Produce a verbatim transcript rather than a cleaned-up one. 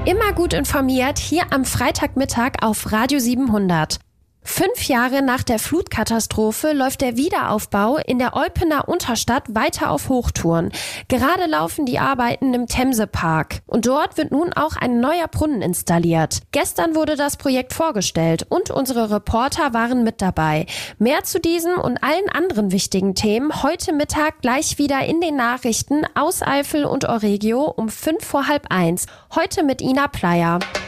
Immer gut informiert hier am Freitagmittag auf Radio siebenhundert. Fünf Jahre nach der Flutkatastrophe läuft der Wiederaufbau in der Eupener Unterstadt weiter auf Hochtouren. Gerade laufen die Arbeiten im Themsepark. Und dort wird nun auch ein neuer Brunnen installiert. Gestern wurde das Projekt vorgestellt und unsere Reporter waren mit dabei. Mehr zu diesem und allen anderen wichtigen Themen heute Mittag gleich wieder in den Nachrichten aus Eifel und Oregio um fünf vor halb eins. Heute mit Ina Pleyer.